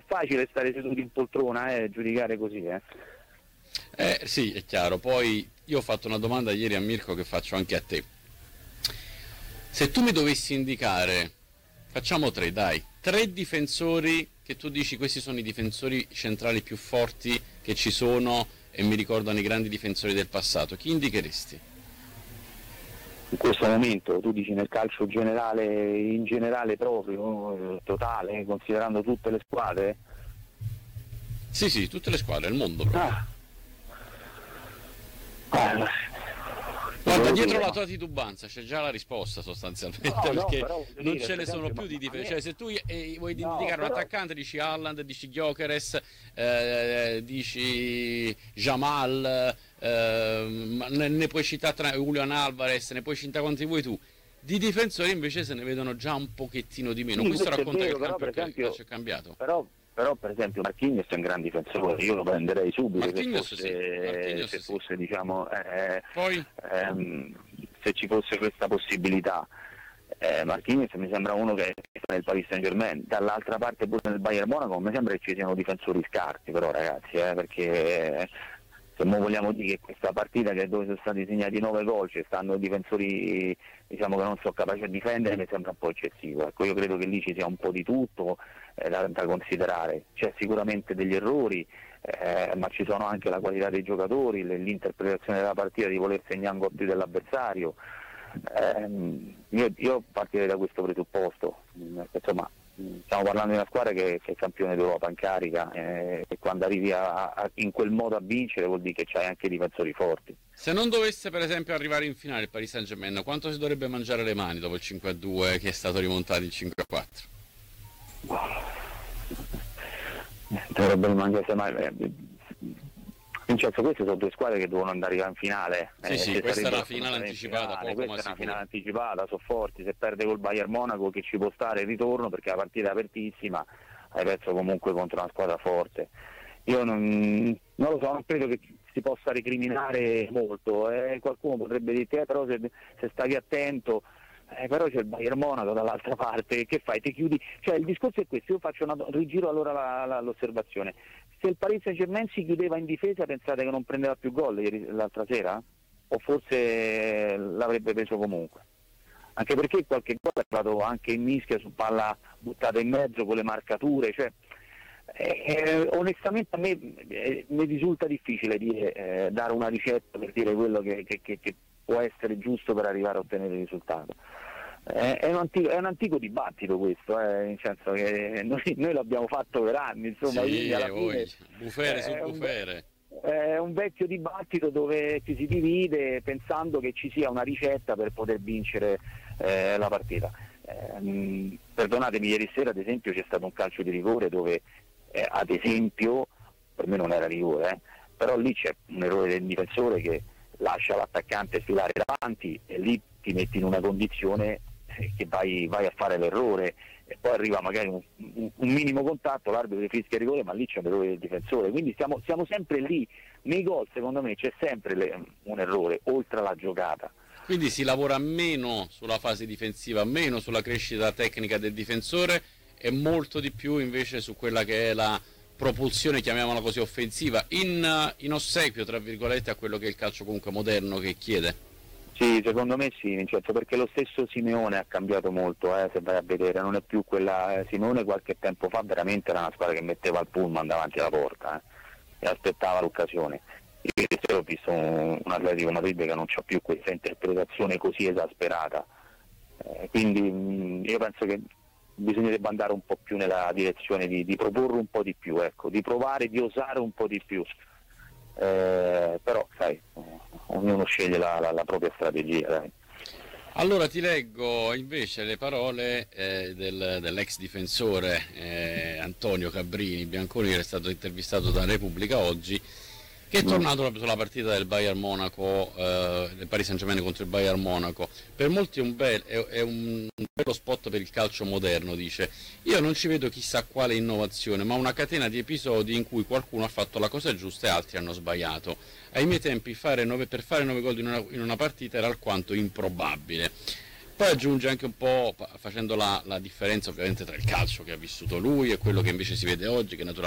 facile stare seduti in poltrona, giudicare così, Sì, è chiaro. Poi io ho fatto una domanda ieri a Mirko che faccio anche a te. Se tu mi dovessi indicare, facciamo tre difensori che tu dici questi sono i difensori centrali più forti che ci sono e mi ricordano i grandi difensori del passato, chi indicheresti? In questo momento tu dici nel calcio generale, in generale proprio, totale, considerando tutte le squadre? Sì, tutte le squadre, il mondo proprio. Guarda, dietro la tua titubanza c'è già la risposta sostanzialmente, perché non ce ne sono più di difesa. Cioè, se tu vuoi indicare un attaccante, dici Haaland, dici Gyökeres, dici Jamal, ne puoi citare Julian Alvarez, ne puoi citare quanti vuoi tu. Di difensori invece se ne vedono già un pochettino di meno. Questo racconta che il calcio è cambiato. Però per esempio Marquinhos è un gran difensore, io lo prenderei subito se fosse diciamo Poi? Se ci fosse questa possibilità. Marquinhos mi sembra uno che sta nel Paris Saint-Germain, dall'altra parte pure nel Bayern Monaco mi sembra che ci siano difensori scarsi però ragazzi, perché se noi vogliamo dire che questa partita dove sono stati segnati 9 gol ci stanno difensori diciamo che non sono capaci a difendere, mi sembra un po' eccessivo. Ecco, io credo che lì ci sia un po' di tutto da considerare, c'è sicuramente degli errori, ma ci sono anche la qualità dei giocatori, l'interpretazione della partita di voler segnare un gol più dell'avversario. Io partirei da questo presupposto, insomma stiamo parlando di una squadra che è campione d'Europa in carica, e quando arrivi in quel modo a vincere vuol dire che c'hai anche difensori forti. Se non dovesse per esempio arrivare in finale il Paris Saint-Germain, quanto si dovrebbe mangiare le mani dopo il 5-2 che è stato rimontato il 5-4? Dovrebbe mangiare le mani. Vincenzo, queste sono due squadre che devono andare in finale. Sì, questa è una finale anticipata, questa è una finale anticipata, sono forti, se perde col Bayern Monaco che ci può stare il ritorno perché la partita è apertissima, hai perso comunque contro una squadra forte. Io non lo so, non credo che si possa recriminare molto, qualcuno potrebbe dire però se stai attento, però c'è il Bayern Monaco dall'altra parte, che fai? Ti chiudi? Cioè il discorso è questo, io faccio rigiro allora l'osservazione. Se il Paris Saint-Germain si chiudeva in difesa, pensate che non prendeva più gol l'altra sera? O forse l'avrebbe preso comunque? Anche perché qualche gol è arrivato anche in mischia su palla buttata in mezzo con le marcature, cioè onestamente a me mi risulta difficile dare una ricetta per dire quello che può essere giusto per arrivare a ottenere il risultato. È un antico dibattito questo, nel senso che noi l'abbiamo fatto per anni, insomma, sì, alla fine, bufere su bufere. È un vecchio dibattito dove ci si divide pensando che ci sia una ricetta per poter vincere la partita. Perdonatemi, ieri sera ad esempio c'è stato un calcio di rigore dove ad esempio, per me non era rigore, però lì c'è un errore del difensore che lascia l'attaccante sfilare davanti e lì ti metti in una condizione che vai a fare l'errore e poi arriva magari un minimo contatto, l'arbitro ti fischia il rigore, ma lì c'è l'errore del difensore, quindi siamo sempre lì. Nei gol secondo me c'è sempre un errore oltre alla giocata. Quindi si lavora meno sulla fase difensiva, meno sulla crescita tecnica del difensore e molto di più invece su quella che è la propulsione, chiamiamola così, offensiva, in ossequio tra virgolette a quello che è il calcio comunque moderno che chiede. Sì, secondo me sì, Vincenzo, perché lo stesso Simeone ha cambiato molto, se vai a vedere, non è più quella. Simeone qualche tempo fa veramente era una squadra che metteva il pullman davanti alla porta e aspettava l'occasione. Io ho visto un Atletico Madrid che non c'ha più questa interpretazione così esasperata, quindi io penso che bisognerebbe andare un po' più nella direzione di proporre un po' di più, ecco, di provare, di osare un po' di più. Però sai, ognuno sceglie la propria strategia, dai. Allora ti leggo invece le parole dell'ex difensore Antonio Cabrini Bianconeri, che è stato intervistato da Repubblica oggi, che è tornato proprio sulla partita del Bayern Monaco, del Paris Saint-Germain contro il Bayern Monaco. Per molti è un bello spot per il calcio moderno, dice. Io non ci vedo chissà quale innovazione, ma una catena di episodi in cui qualcuno ha fatto la cosa giusta e altri hanno sbagliato. Ai miei tempi per fare 9 gol in una partita era alquanto improbabile. poi aggiunge anche un po', facendo la differenza ovviamente tra il calcio che ha vissuto lui e quello che invece si vede oggi, che naturalmente